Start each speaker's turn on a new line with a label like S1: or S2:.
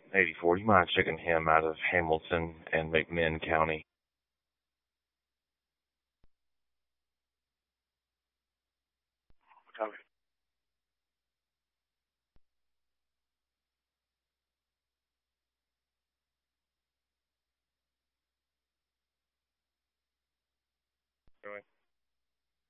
S1: 8040. You mind checking him out of Hamilton and McMinn County?